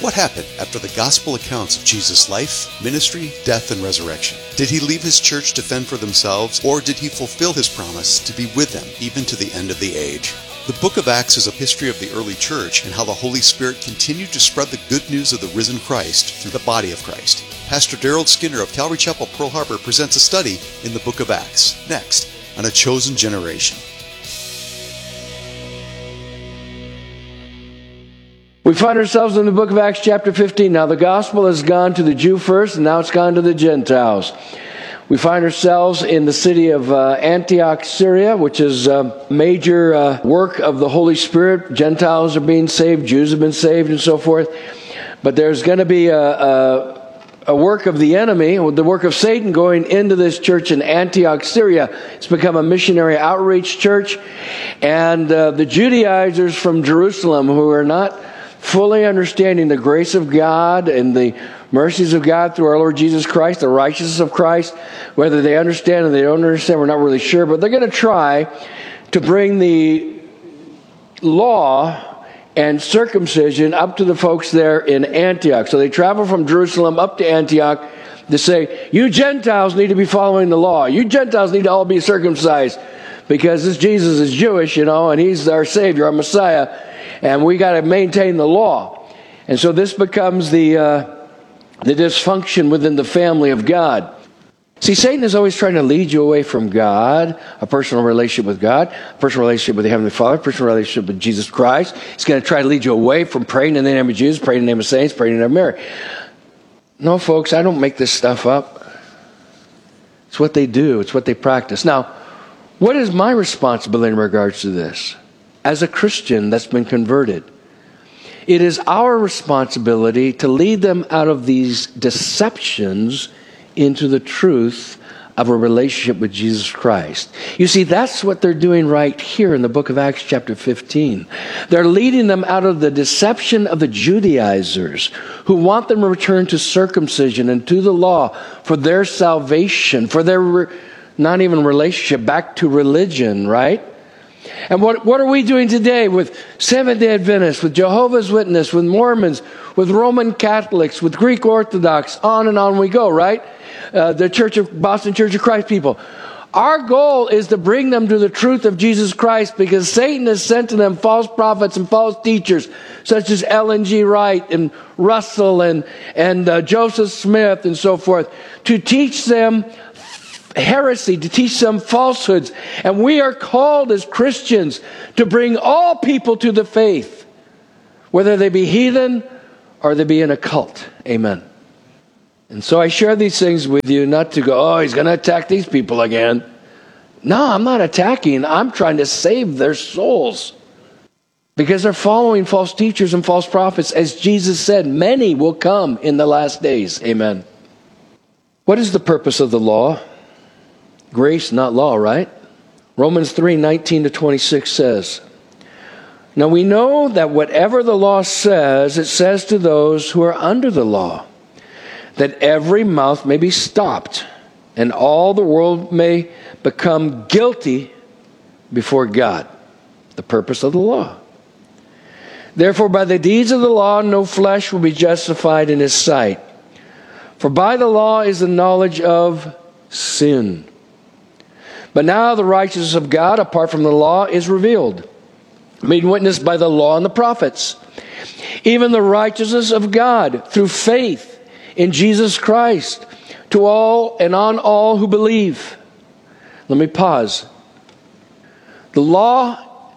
What happened after the gospel accounts of Jesus' life, ministry, death, and resurrection? Did he leave his church to fend for themselves, or did he fulfill his promise to be with them even to the end of the age? The book of Acts is a history of the early church and how the Holy Spirit continued to spread the good news of the risen Christ through the body of Christ. Pastor Daryl Skinner of Calvary Chapel, Pearl Harbor presents a study in the book of Acts, next on A Chosen Generation. We find ourselves in the book of Acts chapter 15. Now the gospel has gone to the Jew first, and now it's gone to the Gentiles. We find ourselves in the city of Antioch, Syria, which is a major work of the Holy Spirit. Gentiles are being saved, Jews have been saved, and so forth. But there's going to be a work of the enemy, the work of Satan going into this church in Antioch, Syria. It's become a missionary outreach church. And the Judaizers from Jerusalem, who are not fully understanding the grace of God and the mercies of God through our Lord Jesus Christ, the righteousness of Christ, whether they understand or they don't understand, we're not really sure, but they're going to try to bring the law and circumcision up to the folks there in Antioch. So they travel from Jerusalem up to Antioch to say, you Gentiles need to be following the law. You Gentiles need to all be circumcised because this Jesus is Jewish, and he's our Savior, our Messiah. And we got to maintain the law. And so this becomes the dysfunction within the family of God. See, Satan is always trying to lead you away from God, a personal relationship with God, a personal relationship with the Heavenly Father, a personal relationship with Jesus Christ. He's going to try to lead you away from praying in the name of Jesus, praying in the name of saints, praying in the name of Mary. No, folks, I don't make this stuff up. It's what they do. It's what they practice. Now, what is my responsibility in regards to this? As a Christian that's been converted, it is our responsibility to lead them out of these deceptions into the truth of a relationship with Jesus Christ. You see, that's what they're doing right here in the book of Acts chapter 15. They're leading them out of the deception of the Judaizers who want them to return to circumcision and to the law for their salvation, for their not even relationship, back to religion, right? And what are we doing today with Seventh-day Adventists, with Jehovah's Witnesses, with Mormons, with Roman Catholics, with Greek Orthodox, on and on we go, right? The Boston Church of Christ people. Our goal is to bring them to the truth of Jesus Christ because Satan has sent to them false prophets and false teachers such as Ellen G. Wright and Russell and Joseph Smith and so forth to teach them heresy, to teach them falsehoods. And we are called as Christians to bring all people to the faith, whether they be heathen or they be in a cult. Amen. And so I share these things with you not to go, he's going to attack these people again. No, I'm not attacking. I'm trying to save their souls. Because they're following false teachers and false prophets. As Jesus said, many will come in the last days. Amen. What is the purpose of the law? Grace, not law, right? Romans 3:19-26 says, now we know that whatever the law says, it says to those who are under the law, that every mouth may be stopped, and all the world may become guilty before God. The purpose of the law. Therefore, by the deeds of the law, no flesh will be justified in his sight. For by the law is the knowledge of sin. But now the righteousness of God, apart from the law, is revealed, made witness by the law and the prophets. Even the righteousness of God through faith in Jesus Christ to all and on all who believe. Let me pause. The law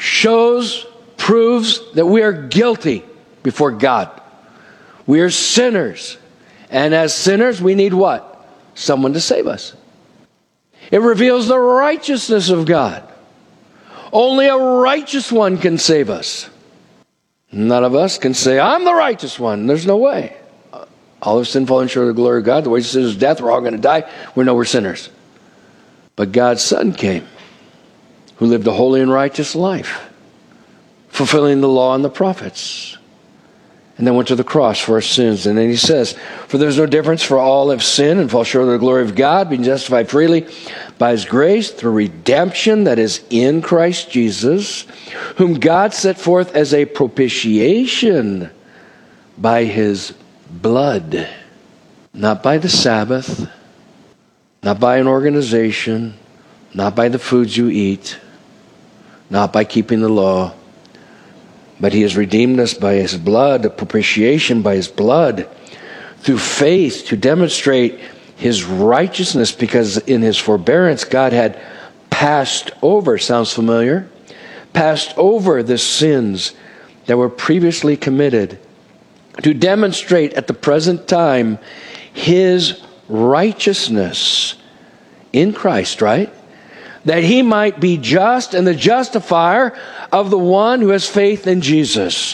proves that we are guilty before God. We are sinners. And as sinners, we need what? Someone to save us. It reveals the righteousness of God. Only a righteous one can save us. None of us can say, I'm the righteous one. There's no way. All of sin fallen short of the glory of God. The wages of sin is death. We're all going to die. We know we're sinners. But God's Son came, who lived a holy and righteous life, fulfilling the law and the prophets. And then went to the cross for our sins. And then he says, for there's no difference, for all have sinned and fall short of the glory of God, being justified freely by his grace through redemption that is in Christ Jesus, whom God set forth as a propitiation by his blood, not by the Sabbath, not by an organization, not by the foods you eat, not by keeping the law, but he has redeemed us by his blood, a propitiation by his blood, through faith to demonstrate his righteousness, because in his forbearance God had passed over, sounds familiar? Passed over the sins that were previously committed, to demonstrate at the present time his righteousness in Christ, right? That he might be just and the justifier of the one who has faith in Jesus.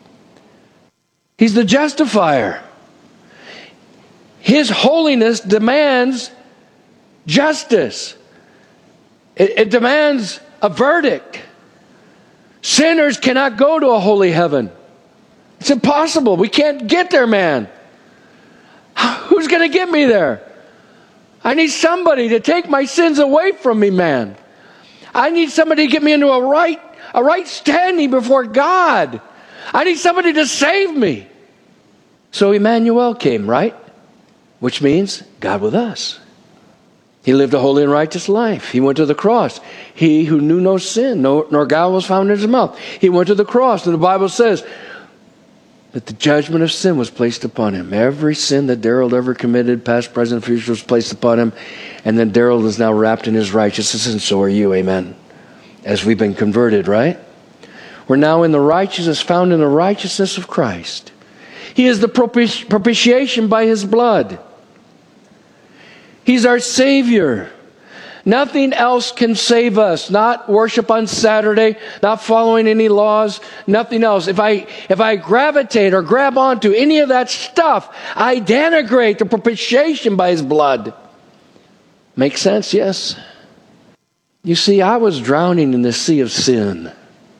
He's the justifier. His holiness demands justice. It demands a verdict. Sinners cannot go to a holy heaven. It's impossible. We can't get there, man. Who's going to get me there? I need somebody to take my sins away from me, man. I need somebody to get me into a right standing before God. I need somebody to save me. So Emmanuel came, right? Which means God with us. He lived a holy and righteous life. He went to the cross. He who knew no sin, nor guile was found in his mouth. He went to the cross, and the Bible says that the judgment of sin was placed upon him. Every sin that Daryl ever committed, past, present, future, was placed upon him. And then Daryl is now wrapped in his righteousness, and so are you, amen. As we've been converted, right? We're now in the righteousness, found in the righteousness of Christ. He is the propitiation by his blood. He's our Savior. Nothing else can save us. Not worship on Saturday, not following any laws, nothing else. If I gravitate or grab onto any of that stuff, I denigrate the propitiation by his blood. Make sense? Yes. You see, I was drowning in the sea of sin.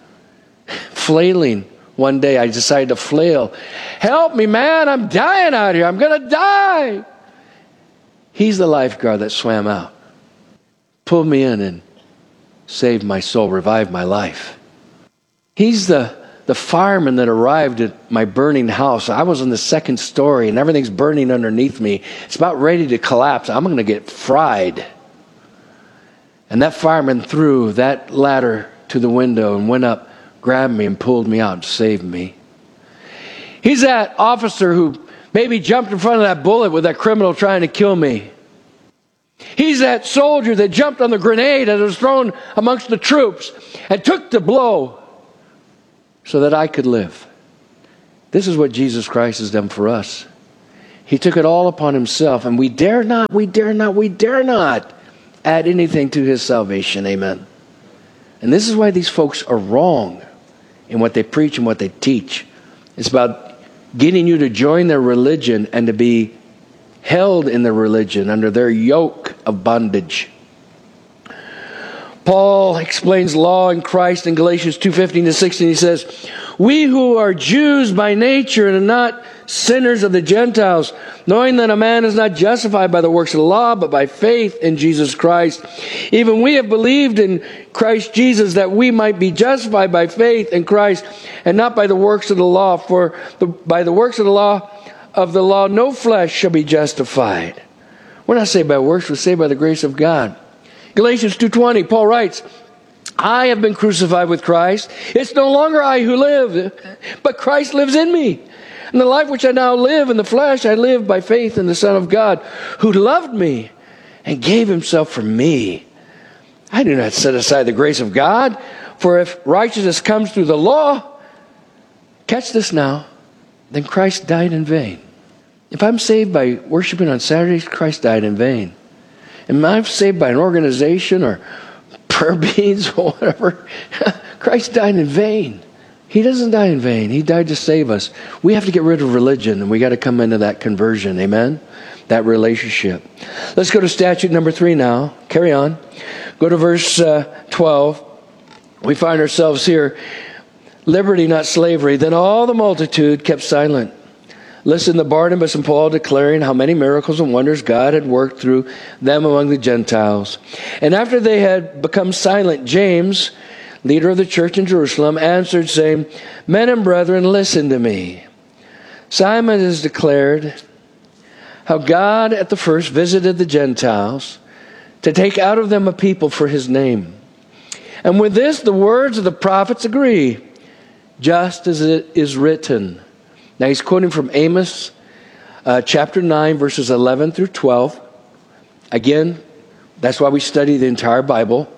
Flailing. One day I decided to flail. Help me, man. I'm dying out here. I'm going to die. He's the lifeguard that swam out, pulled me in and saved my soul, revived my life. He's the fireman that arrived at my burning house. I was on the second story and everything's burning underneath me. It's about ready to collapse. I'm going to get fried. And that fireman threw that ladder to the window and went up, grabbed me and pulled me out and saved me. He's that officer who maybe jumped in front of that bullet with that criminal trying to kill me. He's that soldier that jumped on the grenade as it was thrown amongst the troops and took the blow so that I could live. This is what Jesus Christ has done for us. He took it all upon himself, and we dare not add anything to his salvation. Amen. And this is why these folks are wrong in what they preach and what they teach. It's about getting you to join their religion and to be held in their religion under their yoke of bondage. Paul explains law in Christ in Galatians 2:15-16. He says, we who are Jews by nature and are not sinners of the Gentiles, knowing that a man is not justified by the works of the law, but by faith in Jesus Christ. Even we have believed in Christ Jesus that we might be justified by faith in Christ and not by the works of the law. For by the works of the law, no flesh shall be justified. We're not saved by works, we're saved by the grace of God. Galatians 2:20, Paul writes, I have been crucified with Christ. It's no longer I who live, but Christ lives in me. And the life which I now live in the flesh, I live by faith in the Son of God, who loved me and gave himself for me. I do not set aside the grace of God, for if righteousness comes through the law, catch this now, then Christ died in vain. If I'm saved by worshiping on Saturdays, Christ died in vain. Am I saved by an organization or prayer beads or whatever? Christ died in vain. He doesn't die in vain. He died to save us. We have to get rid of religion, and we got to come into that conversion. Amen? That relationship. Let's go to statute number 3 now. Carry on. Go to verse 12. We find ourselves here. Liberty, not slavery. Then all the multitude kept silent. Listen to Barnabas and Paul declaring how many miracles and wonders God had worked through them among the Gentiles. And after they had become silent, James, leader of the church in Jerusalem, answered, saying, Men and brethren, listen to me. Simon has declared how God at the first visited the Gentiles to take out of them a people for his name. And with this, the words of the prophets agree, just as it is written. Now he's quoting from Amos chapter 9, verses 11 through 12. Again, that's why we study the entire Bible.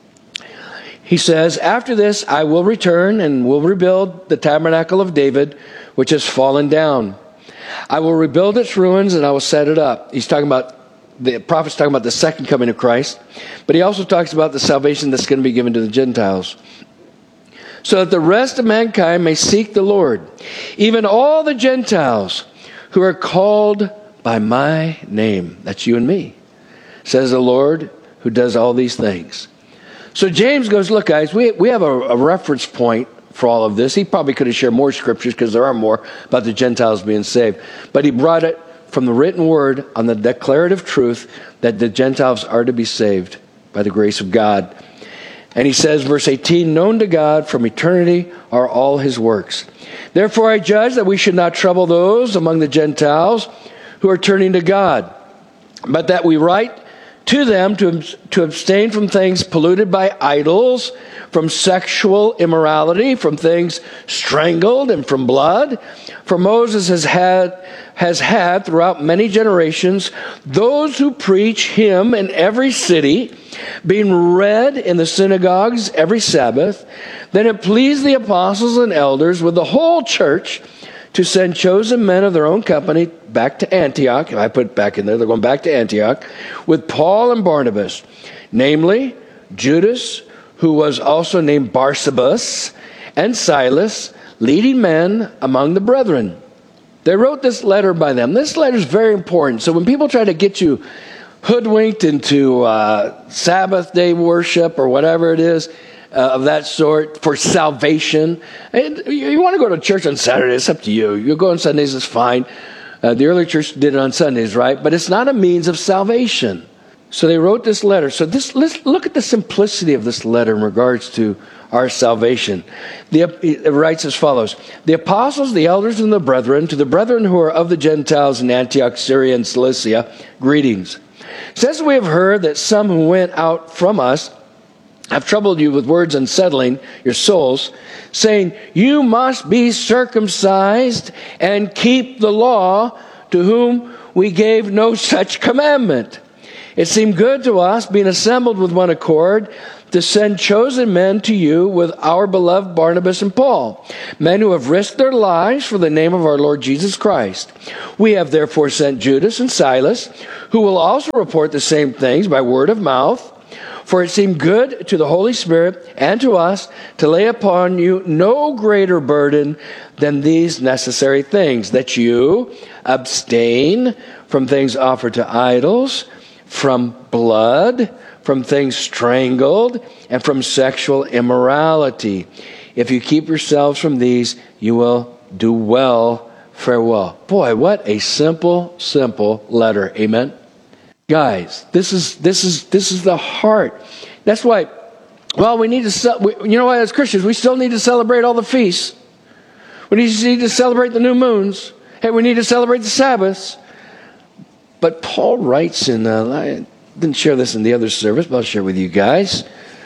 He says, after this, I will return and will rebuild the tabernacle of David, which has fallen down. I will rebuild its ruins and I will set it up. He's talking about, the prophet's talking about the second coming of Christ, but he also talks about the salvation that's going to be given to the Gentiles, so that the rest of mankind may seek the Lord, even all the Gentiles who are called by my name. That's you and me, says the Lord who does all these things. So James goes, look guys, we have a reference point for all of this. He probably could have shared more scriptures because there are more about the Gentiles being saved. But he brought it from the written word on the declarative truth that the Gentiles are to be saved by the grace of God. And he says, verse 18, known to God from eternity are all his works. Therefore I judge that we should not trouble those among the Gentiles who are turning to God, but that we write to them to abstain from things polluted by idols, from sexual immorality, from things strangled, and from blood. For Moses has had throughout many generations those who preach him in every city, being read in the synagogues every Sabbath. Then it pleased the apostles and elders with the whole church to send chosen men of their own company back to Antioch. I put it back in there. They're going back to Antioch with Paul and Barnabas, namely Judas, who was also named Barsabas, and Silas, leading men among the brethren. They wrote this letter by them. This letter is very important. So when people try to get you hoodwinked into Sabbath day worship or whatever it is, of that sort for salvation. And you want to go to church on Saturday, it's up to you. You go on Sundays, it's fine. The early church did it on Sundays, right? But it's not a means of salvation. So they wrote this letter. So let's look at the simplicity of this letter in regards to our salvation. It writes as follows. The apostles, the elders, and the brethren, to the brethren who are of the Gentiles in Antioch, Syria, and Cilicia, greetings. Since we have heard that some who went out from us have troubled you with words unsettling your souls, saying, you must be circumcised and keep the law, to whom we gave no such commandment. It seemed good to us, being assembled with one accord, to send chosen men to you with our beloved Barnabas and Paul, men who have risked their lives for the name of our Lord Jesus Christ. We have therefore sent Judas and Silas, who will also report the same things by word of mouth. For it seemed good to the Holy Spirit and to us to lay upon you no greater burden than these necessary things, that you abstain from things offered to idols, from blood, from things strangled, and from sexual immorality. If you keep yourselves from these, you will do well. Farewell. Boy, what a simple letter. Amen. Guys, this is the heart. That's why, well, we need to, you know what, as Christians, we still need to celebrate all the feasts. We need to celebrate the new moons. Hey, we need to celebrate the Sabbaths. But Paul writes in, I didn't share this in the other service, but I'll share with you guys.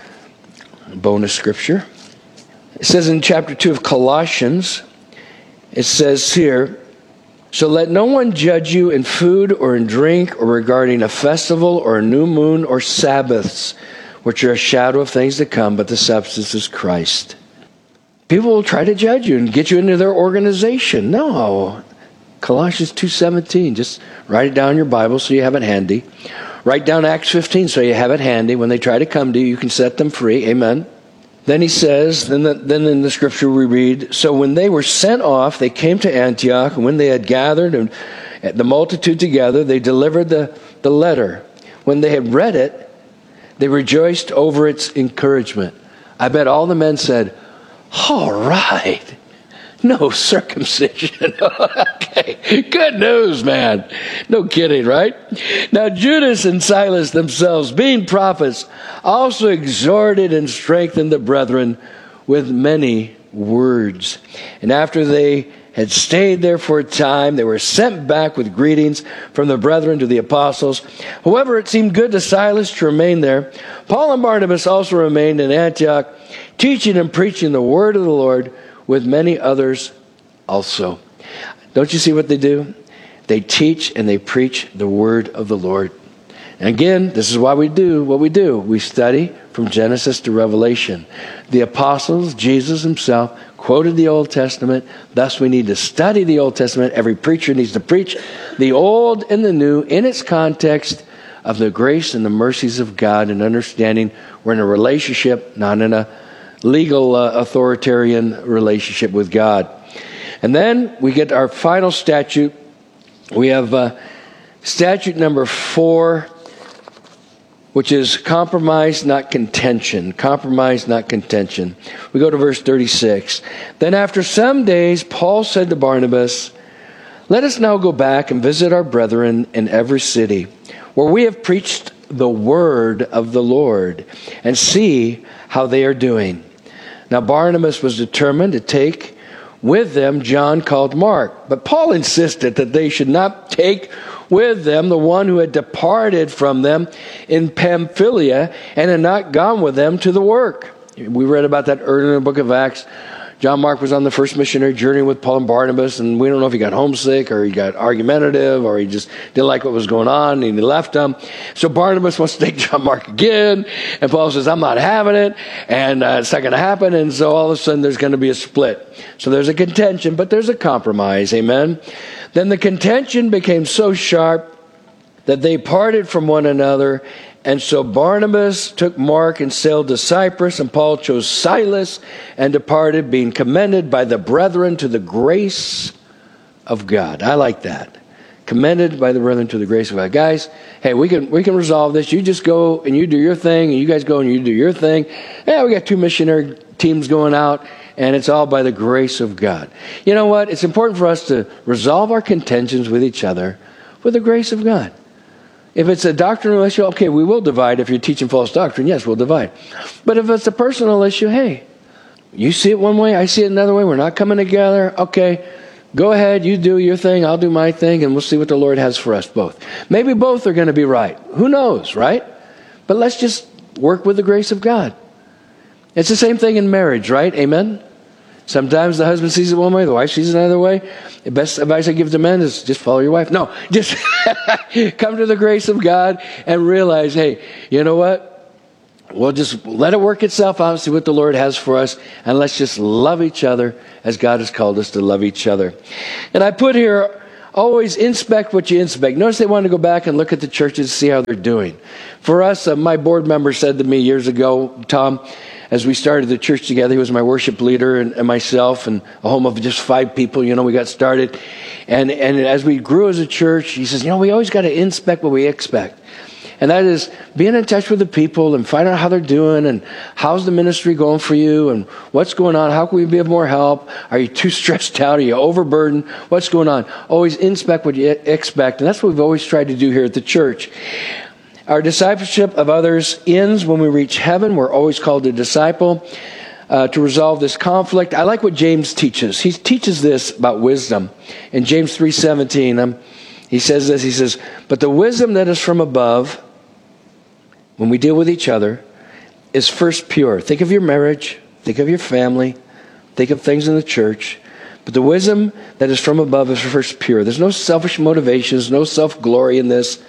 Bonus scripture. It says in chapter 2 of Colossians, it says here, so let no one judge you in food or in drink or regarding a festival or a new moon or Sabbaths, which are a shadow of things to come, but the substance is Christ. People will try to judge you and get you into their organization. No. Colossians 2:17. Just write it down in your Bible so you have it handy. Write down Acts 15 so you have it handy. When they try to come to you, you can set them free. Amen. Then he says, then in the scripture we read, so when they were sent off, they came to Antioch, and when they had gathered and the multitude together, they delivered the letter. When they had read it, they rejoiced over its encouragement. I bet all the men said, all right, no circumcision. Okay, good news, man. No kidding, right? Now Judas and Silas themselves, being prophets, also exhorted and strengthened the brethren with many words. And after they had stayed there for a time. They were sent back with greetings from the brethren to the apostles. However, it seemed good to Silas to remain there. Paul and Barnabas also remained in Antioch, teaching and preaching the word of the Lord with many others also. Don't you see what they do? They teach and they preach the word of the Lord. And again, this is why we do what we do. We study from Genesis to Revelation. The apostles, Jesus himself, quoted the Old Testament. Thus we need to study the Old Testament. Every preacher needs to preach the Old and the New in its context of the grace and the mercies of God, and understanding we're in a relationship, not in a legal authoritarian relationship with God. And then we get our final statute. We have statute number 4, which is compromise, not contention. Compromise, not contention. We go to verse 36. Then after some days, Paul said to Barnabas, "Let us now go back and visit our brethren in every city, where we have preached the word of the Lord, and see how they are doing." Now Barnabas was determined to take with them John called Mark. But Paul insisted that they should not take with them the one who had departed from them in Pamphylia and had not gone with them to the work. We read about that earlier in the book of Acts. John Mark was on the first missionary journey with Paul and Barnabas, and we don't know if he got homesick or he got argumentative or he just didn't like what was going on and he left them. So Barnabas wants to take John Mark again, and Paul says, "I'm not having it, and it's not going to happen." And so all of a sudden there's going to be a split. So there's a contention, but there's a compromise. Amen. Then the contention became so sharp that they parted from one another. And so Barnabas took Mark and sailed to Cyprus, and Paul chose Silas and departed, being commended by the brethren to the grace of God. I like that. Commended by the brethren to the grace of God. Guys, hey, we can resolve this. You just go and you do your thing, and you guys go and you do your thing. Yeah, we got 2 missionary teams going out, and it's all by the grace of God. You know what? It's important for us to resolve our contentions with each other with the grace of God. If it's a doctrinal issue, okay, we will divide. If you're teaching false doctrine, yes, we'll divide. But if it's a personal issue, hey, you see it one way, I see it another way, we're not coming together, okay, go ahead, you do your thing, I'll do my thing, and we'll see what the Lord has for us both. Maybe both are going to be right. Who knows, right? But let's just work with the grace of God. It's the same thing in marriage, right? Amen? Sometimes the husband sees it one way, the wife sees it another way. The best advice I give to men is just follow your wife. No, just come to the grace of God and realize, hey, you know what? We'll just let it work itself out, see what the Lord has for us, and let's just love each other as God has called us to love each other. And I put here, always inspect what you inspect. Notice they want to go back and look at the churches to see how they're doing. For us, my board member said to me years ago, Tom, as we started the church together, he was my worship leader and myself, and a home of just 5 people, we got started. And as we grew as a church, he says, we always got to inspect what we expect. And that is being in touch with the people and finding out how they're doing and how's the ministry going for you and what's going on. How can we be of more help? Are you too stressed out? Are you overburdened? What's going on? Always inspect what you expect. And that's what we've always tried to do here at the church. Our discipleship of others ends when we reach heaven. We're always called to disciple to resolve this conflict. I like what James teaches. He teaches this about wisdom. In James 3:17, he says this. He says, "But the wisdom that is from above, when we deal with each other, is first pure." Think of your marriage. Think of your family. Think of things in the church. But the wisdom that is from above is first pure. There's no selfish motivations, no self-glory in this.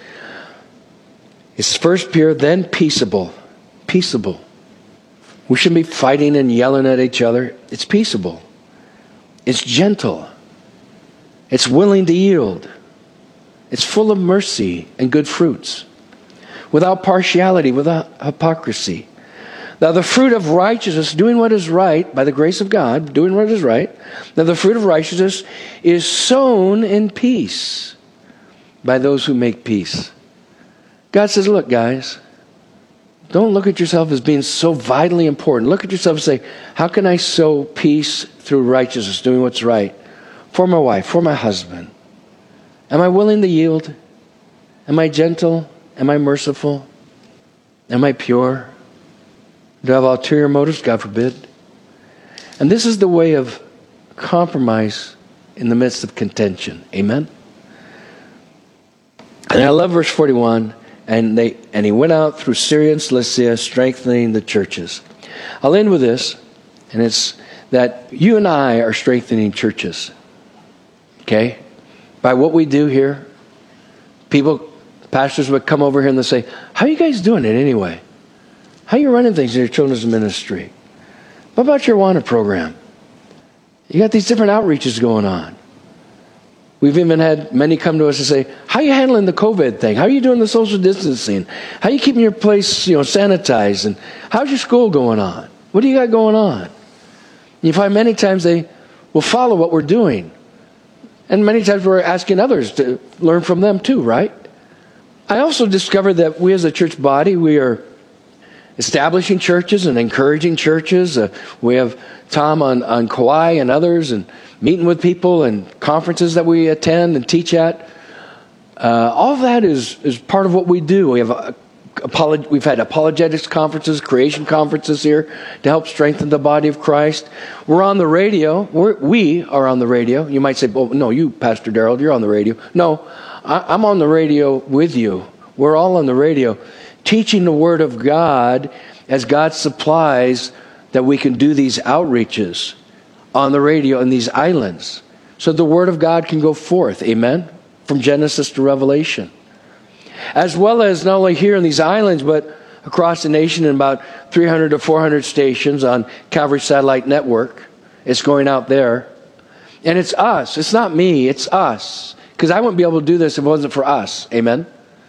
It's first pure, then peaceable. Peaceable. We shouldn't be fighting and yelling at each other. It's peaceable. It's gentle. It's willing to yield. It's full of mercy and good fruits. Without partiality, without hypocrisy. Now the fruit of righteousness, doing what is right, by the grace of God, doing what is right. Now the fruit of righteousness is sown in peace by those who make peace. God says, look, guys, don't look at yourself as being so vitally important. Look at yourself and say, how can I sow peace through righteousness, doing what's right, for my wife, for my husband? Am I willing to yield? Am I gentle? Am I merciful? Am I pure? Do I have ulterior motives? God forbid. And this is the way of compromise, in the midst of contention. Amen? And I love verse 41, and he went out through Syria and Cilicia, strengthening the churches. I'll end with this, and it's that you and I are strengthening churches. Okay? By what we do here, pastors would come over here and they say, how are you guys doing it anyway? How are you running things in your children's ministry? What about your Awana program? You got these different outreaches going on. We've even had many come to us and say, how are you handling the COVID thing? How are you doing the social distancing? How are you keeping your place, sanitized? And how's your school going on? What do you got going on? You find many times they will follow what we're doing. And many times we're asking others to learn from them too, right? I also discovered that we as a church body, we are establishing churches and encouraging churches. We have Tom on Kauai and others, and meeting with people and conferences that we attend and teach at. All of that is part of what we do. We have we've had apologetics conferences, creation conferences here to help strengthen the body of Christ. We're on the radio. We are on the radio. You might say, well, no, you, Pastor Darrell, you're on the radio. No, I'm on the radio with you. We're all on the radio, teaching the Word of God as God supplies that we can do these outreaches on the radio in these islands, so the Word of God can go forth, amen, from Genesis to Revelation. As well as not only here in these islands, but across the nation in about 300 to 400 stations on Calvary Satellite Network. It's going out there. And it's us. It's not me. It's us. Because I wouldn't be able to do this if it wasn't for us. Amen?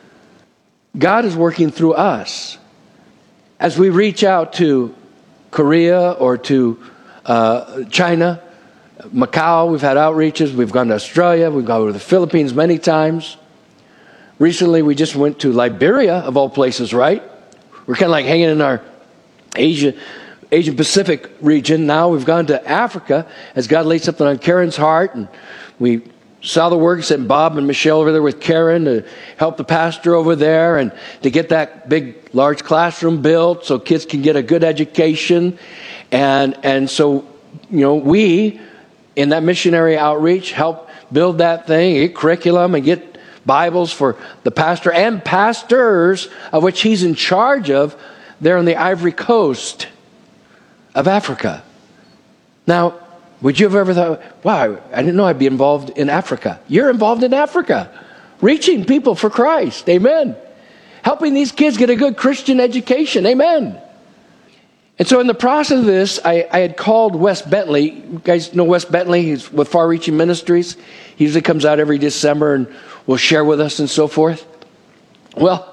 God is working through us. As we reach out to Korea or to China, Macau, we've had outreaches. We've gone to Australia. We've gone to the Philippines many times. Recently, we just went to Liberia, of all places, right? We're kind of like hanging in our Asian Pacific region. Now we've gone to Africa as God laid something on Karen's heart. And we saw the work, sent Bob and Michelle over there with Karen to help the pastor over there and to get that big, large classroom built so kids can get a good education. And so, we, in that missionary outreach, help build that thing, get curriculum and get Bibles for the pastor and pastors, of which he's in charge of, there on the Ivory Coast of Africa. Now, would you have ever thought, wow, I didn't know I'd be involved in Africa. You're involved in Africa, reaching people for Christ, amen. Helping these kids get a good Christian education, amen. And so in the process of this, I had called Wes Bentley. You guys know Wes Bentley? He's with Far Reaching Ministries. He usually comes out every December and will share with us and so forth. Well,